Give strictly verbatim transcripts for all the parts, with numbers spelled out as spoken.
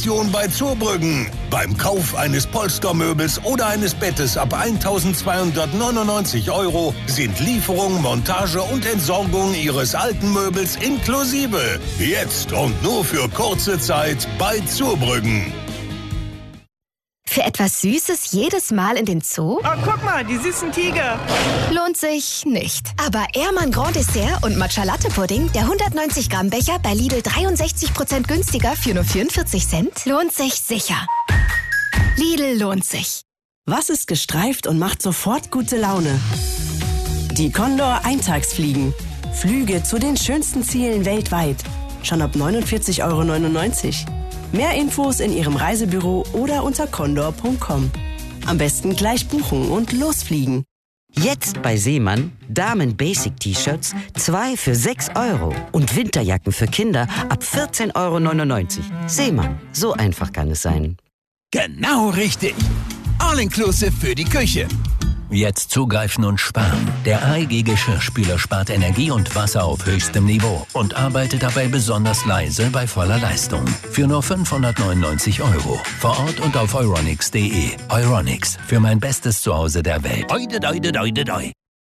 Aktion bei Zurbrüggen. Beim Kauf eines Polstermöbels oder eines Bettes ab eintausendzweihundertneunundneunzig Euro sind Lieferung, Montage und Entsorgung Ihres alten Möbels inklusive. Jetzt und nur für kurze Zeit bei Zurbrüggen. Für etwas Süßes jedes Mal in den Zoo? Oh, guck mal, die süßen Tiger. Lohnt sich nicht. Aber Ehrmann Grand Dessert und Matcha Latte Pudding, der hundertneunzig Gramm Becher bei Lidl dreiundsechzig Prozent günstiger für nur vierundvierzig Cent, lohnt sich sicher. Lidl lohnt sich. Was ist gestreift und macht sofort gute Laune? Die Condor Eintagsfliegen. Flüge zu den schönsten Zielen weltweit. Schon ab neunundvierzig Euro neunundneunzig. Mehr Infos in Ihrem Reisebüro oder unter condor punkt com. Am besten gleich buchen und losfliegen. Jetzt bei Seemann Damen-Basic-T-Shirts zwei für sechs Euro und Winterjacken für Kinder ab vierzehn Euro neunundneunzig. Seemann, so einfach kann es sein. Genau richtig. All-inclusive für die Küche. Jetzt zugreifen und sparen. Der A E G-Geschirrspüler spart Energie und Wasser auf höchstem Niveau und arbeitet dabei besonders leise bei voller Leistung. Für nur fünfhundertneunundneunzig Euro. Vor Ort und auf euronics punkt de. Euronics, für mein bestes Zuhause der Welt. Oide, oide, oide, oide.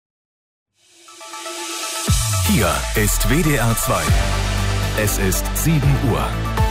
Hier ist W D R zwei. Es ist sieben Uhr.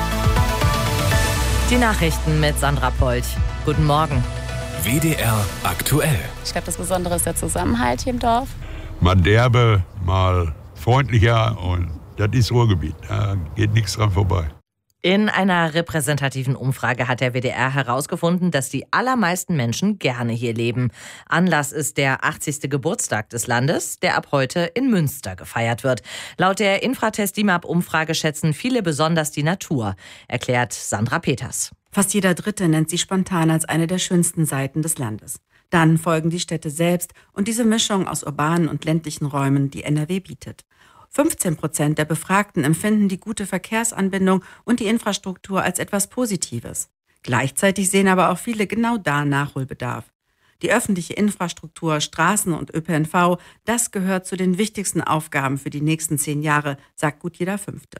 Die Nachrichten mit Sandra Polch. Guten Morgen. W D R aktuell. Ich glaube, das Besondere ist der Zusammenhalt hier im Dorf. Mal derbe, mal freundlicher und das ist Ruhrgebiet. Da geht nichts dran vorbei. In einer repräsentativen Umfrage hat der W D R herausgefunden, dass die allermeisten Menschen gerne hier leben. Anlass ist der achtzigste Geburtstag des Landes, der ab heute in Münster gefeiert wird. Laut der Infratest D I M A P-Umfrage schätzen viele besonders die Natur, erklärt Sandra Peters. Fast jeder Dritte nennt sie spontan als eine der schönsten Seiten des Landes. Dann folgen die Städte selbst und diese Mischung aus urbanen und ländlichen Räumen, die N R W bietet. fünfzehn Prozent der Befragten empfinden die gute Verkehrsanbindung und die Infrastruktur als etwas Positives. Gleichzeitig sehen aber auch viele genau da Nachholbedarf. Die öffentliche Infrastruktur, Straßen und Ö P N V, das gehört zu den wichtigsten Aufgaben für die nächsten zehn Jahre, sagt gut jeder Fünfte.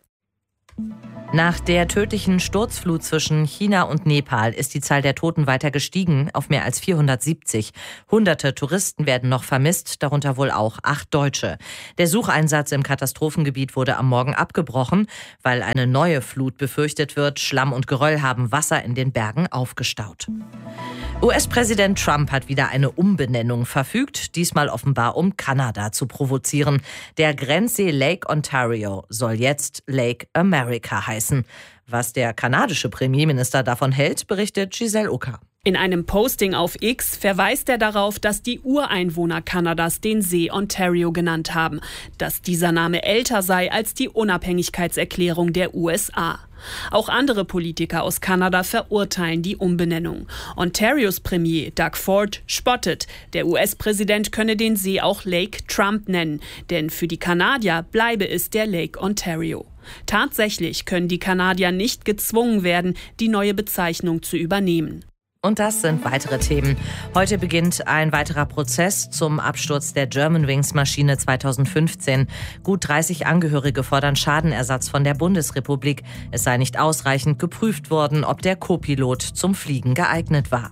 Nach der tödlichen Sturzflut zwischen China und Nepal ist die Zahl der Toten weiter gestiegen auf mehr als vierhundertsiebzig. Hunderte Touristen werden noch vermisst, darunter wohl auch acht Deutsche. Der Sucheinsatz im Katastrophengebiet wurde am Morgen abgebrochen, weil eine neue Flut befürchtet wird. Schlamm und Geröll haben Wasser in den Bergen aufgestaut. U S-Präsident Trump hat wieder eine Umbenennung verfügt, diesmal offenbar um Kanada zu provozieren. Der Grenzsee Lake Ontario soll jetzt Lake America heißen. Was der kanadische Premierminister davon hält, berichtet Giselle Ucker. In einem Posting auf X verweist er darauf, dass die Ureinwohner Kanadas den See Ontario genannt haben, dass dieser Name älter sei als die Unabhängigkeitserklärung der U S A. Auch andere Politiker aus Kanada verurteilen die Umbenennung. Ontarios Premier Doug Ford spottet, der U S-Präsident könne den See auch Lake Trump nennen, denn für die Kanadier bleibe es der Lake Ontario. Tatsächlich können die Kanadier nicht gezwungen werden, die neue Bezeichnung zu übernehmen. Und das sind weitere Themen. Heute beginnt ein weiterer Prozess zum Absturz der Germanwings-Maschine zweitausendfünfzehn. Gut dreißig Angehörige fordern Schadenersatz von der Bundesrepublik. Es sei nicht ausreichend geprüft worden, ob der Co-Pilot zum Fliegen geeignet war.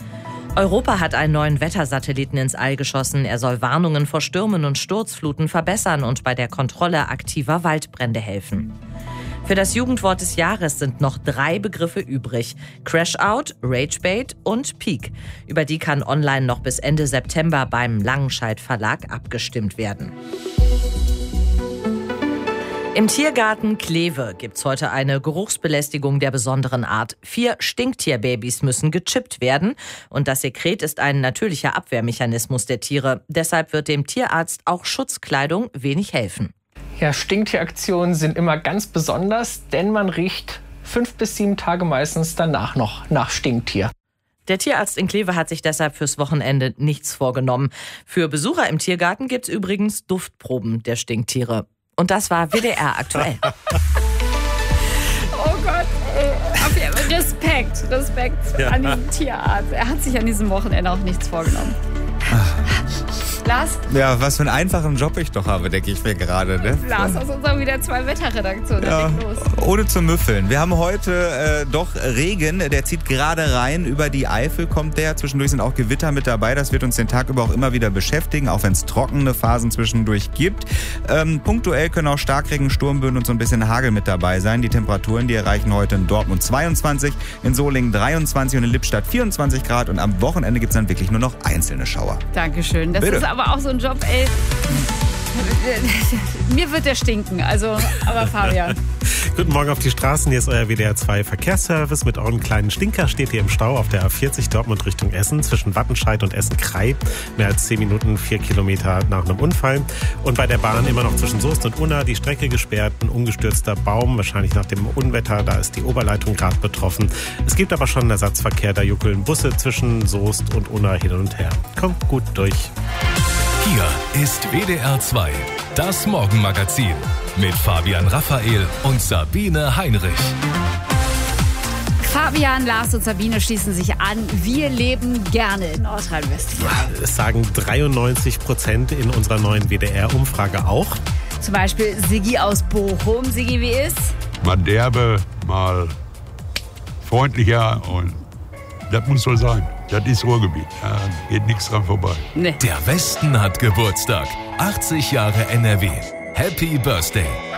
Europa hat einen neuen Wettersatelliten ins All geschossen. Er soll Warnungen vor Stürmen und Sturzfluten verbessern und bei der Kontrolle aktiver Waldbrände helfen. Für das Jugendwort des Jahres sind noch drei Begriffe übrig: Crash-Out, Ragebait und Peak. Über die kann online noch bis Ende September beim Langenscheidt Verlag abgestimmt werden. Im Tiergarten Kleve gibt's heute eine Geruchsbelästigung der besonderen Art. Vier Stinktierbabys müssen gechippt werden und das Sekret ist ein natürlicher Abwehrmechanismus der Tiere. Deshalb wird dem Tierarzt auch Schutzkleidung wenig helfen. Ja, Stinktieraktionen sind immer ganz besonders, denn man riecht fünf bis sieben Tage meistens danach noch nach Stinktier. Der Tierarzt in Kleve hat sich deshalb fürs Wochenende nichts vorgenommen. Für Besucher im Tiergarten gibt's übrigens Duftproben der Stinktiere. Und das war W D R aktuell. Oh Gott, ey. Respekt, Respekt ja. an diesen Tierarzt. Er hat sich an diesem Wochenende auch nichts vorgenommen. Lars? Ja, was für einen einfachen Job ich doch habe, denke ich mir gerade. Ne? Lars aus unserer wieder zwei Wetterredaktion. Ja, los. Ohne zu müffeln. Wir haben heute äh, doch Regen, der zieht gerade rein. Über die Eifel kommt der. Zwischendurch sind auch Gewitter mit dabei. Das wird uns den Tag über auch immer wieder beschäftigen, auch wenn es trockene Phasen zwischendurch gibt. Ähm, punktuell können auch Starkregen, Sturmböen und so ein bisschen Hagel mit dabei sein. Die Temperaturen, die erreichen heute in Dortmund zweiundzwanzig, in Solingen dreiundzwanzig und in Lippstadt vierundzwanzig Grad. Und am Wochenende gibt es dann wirklich nur noch einzelne Schauer. Dankeschön. Das Bitte. ist aber auch so ein Job, ey. Mir wird der stinken, also, aber Fabian. Guten Morgen auf die Straßen, hier ist euer W D R zwei Verkehrsservice. Mit eurem kleinen Stinker steht ihr im Stau auf der A vierzig Dortmund Richtung Essen zwischen Wattenscheid und Essen-Krei. Mehr als zehn Minuten, vier Kilometer nach einem Unfall. Und bei der Bahn immer noch zwischen Soest und Unna die Strecke gesperrt. Ein umgestürzter Baum, wahrscheinlich nach dem Unwetter, da ist die Oberleitung gerade betroffen. Es gibt aber schon einen Ersatzverkehr, da juckeln Busse zwischen Soest und Unna hin und her. Kommt gut durch. Hier ist W D R zwei, das Morgenmagazin mit Fabian Raphael und Sabine Heinrich. Fabian, Lars und Sabine schließen sich an. Wir leben gerne in Nordrhein-Westfalen. Es sagen dreiundneunzig Prozent in unserer neuen W D R-Umfrage auch. Zum Beispiel Siggi aus Bochum. Siggi, wie ist? Mal derbe, mal freundlicher und das muss so sein. Das ist Ruhrgebiet. Da geht nichts dran vorbei. Nee. Der Westen hat Geburtstag. achtzig Jahre N R W. Happy Birthday.